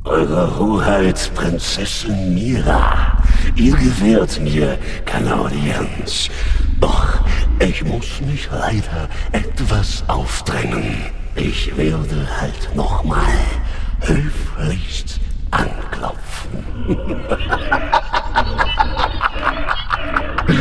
Eure Hoheit, Prinzessin Mira, ihr gewährt mir keine Audienz. Doch ich muss mich leider etwas aufdrängen. Ich werde halt nochmal höflichst anklopfen.